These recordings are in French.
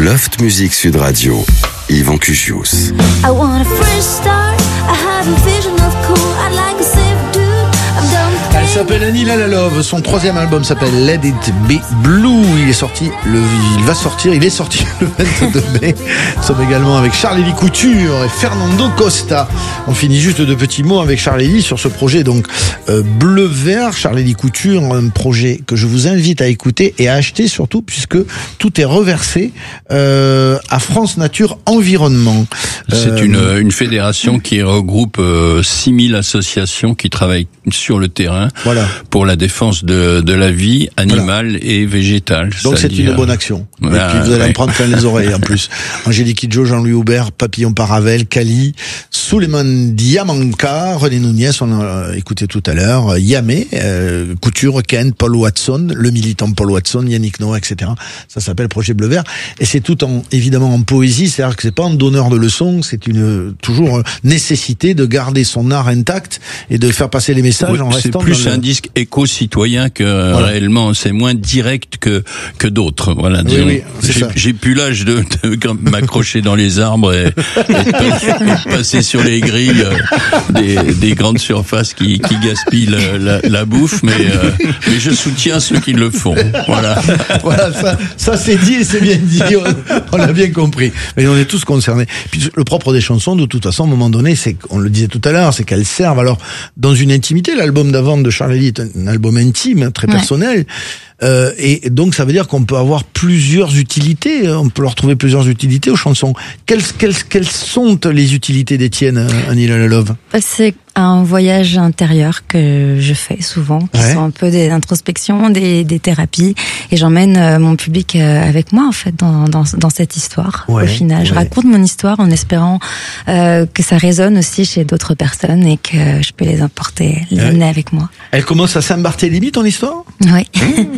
Loft Music Sud Radio, Yvan Cugius. I want a fresh start. I have a vision of cool. I like a safe dude. I'm done. Elle s'appelle Annie Love. Son troisième album s'appelle Let It Be Blue. Il est sorti le 22 mai. Nous sommes également avec Charlélie Couture et Fernando Costa. On finit juste de petits mots avec Charlélie sur ce projet donc Bleu Vert. Charlélie Couture, un projet que je vous invite à écouter et à acheter surtout puisque tout est reversé à France Nature Environnement. C'est une fédération qui regroupe 6000 associations qui travaillent sur le terrain pour la défense de la vie animale et végétale. Donc c'est une bonne action. Et puis vous allez en prendre plein les oreilles en plus. Angélique Kidjo, Jean-Louis Aubert, Papillon Paravel, Kali, Souleymane Diamanka, René Nouniez, on a écouté tout à l'heure, Yamé, Couture, Ken, Paul Watson, le militant Paul Watson, Yannick Noah, etc. Ça s'appelle Projet Bleu Vert. Et c'est tout évidemment en poésie, c'est-à-dire que c'est pas un donneur de leçons, c'est toujours nécessité de garder son art intact et de faire passer les messages en restant. C'est plus un disque éco-citoyen que réellement, c'est moins direct que d'autres. Voilà. Oui, j'ai plus l'âge de m'accrocher dans les arbres et de passer sur les grilles des grandes surfaces qui gaspillent la bouffe, mais je soutiens ceux qui le font. Voilà. Voilà, ça c'est dit et c'est bien dit. On l'a bien compris. Mais on est tous concernés. Puis le propre des chansons, de toute façon, à un moment donné, c'est, on le disait tout à l'heure, c'est qu'elles servent alors dans une intimité. L'album d'avant de Charlélie est un album intime, très personnel. Et donc ça veut dire qu'on peut avoir plusieurs utilités, on peut leur trouver plusieurs utilités aux chansons. Quelles sont les utilités d'Étienne, Annie Love? C'est un voyage intérieur que je fais souvent, qui sont un peu des introspections, des thérapies, et j'emmène mon public avec moi en fait dans cette histoire. Au final, je raconte mon histoire en espérant que ça résonne aussi chez d'autres personnes et que je peux les emporter, les amener avec moi. Elle commence à Saint-Barthélemy, ton histoire? Oui.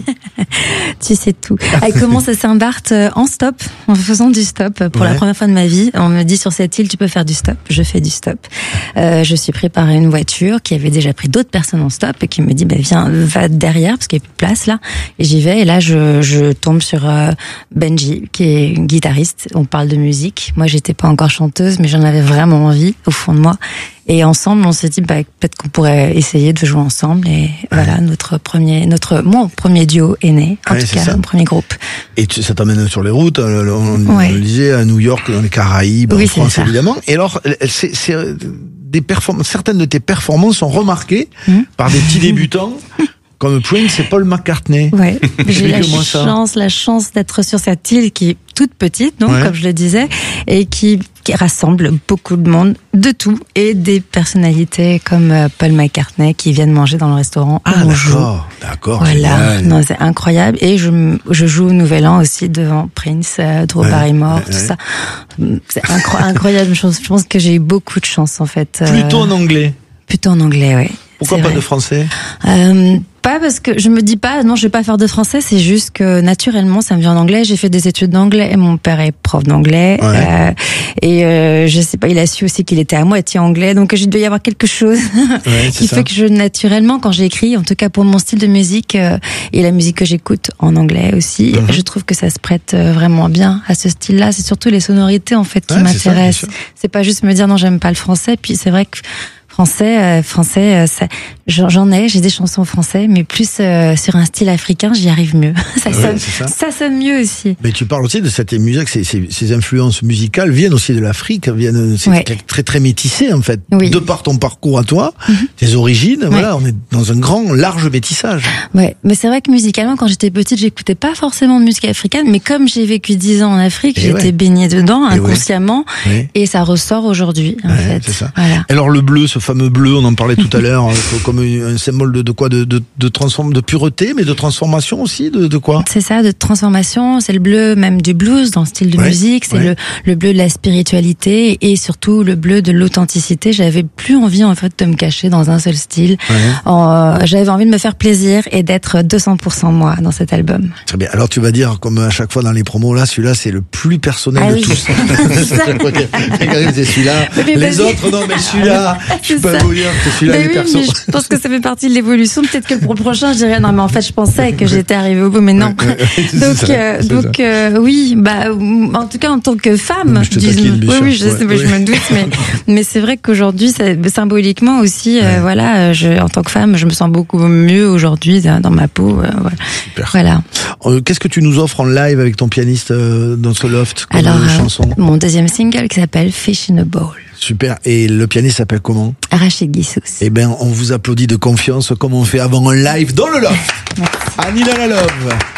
Tu sais tout. Elle commence à Saint-Barth en stop, en faisant du stop. Pour la première fois de ma vie, on me dit sur cette île, tu peux faire du stop. Je fais du stop. Je suis pris par une voiture qui avait déjà pris d'autres personnes en stop et qui me dit, viens, va derrière parce qu'il n'y a plus de place là. Et j'y vais et là, je tombe sur Benji, qui est guitariste. On parle de musique. Moi, j'étais pas encore chanteuse, mais j'en avais vraiment envie au fond de moi. Et ensemble, on s'est dit, peut-être qu'on pourrait essayer de jouer ensemble. Et voilà, mon premier duo est né. En tout cas, mon premier groupe. Et ça t'amène sur les routes, on le disait, à New York, dans les Caraïbes, en France, évidemment. Et alors, certaines de tes performances sont remarquées par des petits débutants. Comme Prince et Paul McCartney. Ouais, j'ai la chance d'être sur cette île qui est toute petite, donc, comme je le disais, et qui rassemble beaucoup de monde, de tout, et des personnalités comme Paul McCartney qui viennent manger dans le restaurant. D'accord. Voilà, non, c'est incroyable. Et je joue au Nouvel An aussi devant Prince, Drew Barrymore, tout ça. C'est incroyable. Je pense que j'ai eu beaucoup de chance, en fait. Plutôt en anglais. Plutôt en anglais, oui. Pourquoi pas de français? Pas parce que je me dis pas, non, je vais pas faire de français, c'est juste que naturellement, ça me vient en anglais. J'ai fait des études d'anglais et mon père est prof d'anglais. Je sais pas, il a su aussi qu'il était à moitié anglais, donc il doit y avoir quelque chose qui fait que naturellement, quand j'écris, en tout cas pour mon style de musique et la musique que j'écoute en anglais aussi, je trouve que ça se prête vraiment bien à ce style-là. C'est surtout les sonorités en fait qui m'intéressent. C'est pas juste me dire non, j'aime pas le français. Puis c'est vrai que français, j'ai des chansons français, mais plus sur un style africain, j'y arrive mieux. Ça sonne mieux aussi. Mais tu parles aussi de cette musique, ces influences musicales viennent aussi de l'Afrique, c'est très très métissé en fait. De par ton parcours à toi, tes origines, on est dans un grand, large métissage. Ouais, mais c'est vrai que musicalement, quand j'étais petite, j'écoutais pas forcément de musique africaine, mais comme j'ai vécu 10 ans en Afrique, j'étais baignée dedans inconsciemment, et ça ressort aujourd'hui en fait. C'est ça. Voilà. Alors le bleu, ce fameux bleu, on en parlait tout à l'heure, comme un symbole de quoi, de pureté, mais de transformation aussi, de quoi? C'est ça, de transformation. C'est le bleu même du blues dans le style de musique. C'est le bleu de la spiritualité et surtout le bleu de l'authenticité. J'avais plus envie en fait de me cacher dans un seul style. J'avais envie de me faire plaisir et d'être 200% moi dans cet album. Très bien. Alors tu vas dire, comme à chaque fois dans les promos, là, celui-là c'est le plus personnel de tous. C'est celui-là. Les autres non, mais celui-là. Je peux vous dire que celui-là est perso. Je pense pense que ça fait partie de l'évolution. Peut-être que pour le prochain, je dirais non, mais en fait, je pensais que j'étais arrivée au bout, mais non. Donc, oui, bah, en tout cas, en tant que femme, je te taquine, bien sûr. oui, je sais, je me doute, mais c'est vrai qu'aujourd'hui, symboliquement aussi, voilà, en tant que femme, je me sens beaucoup mieux aujourd'hui dans ma peau. Voilà. Super. Voilà. Qu'est-ce que tu nous offres en live avec ton pianiste dans ce loft comme chanson? Mon deuxième single qui s'appelle Fish in a Bowl. Super. Et le pianiste s'appelle comment? Rachid Guissous. Eh ben, on vous applaudit de confiance comme on fait avant un live dans le loft. Merci. Annie La Love.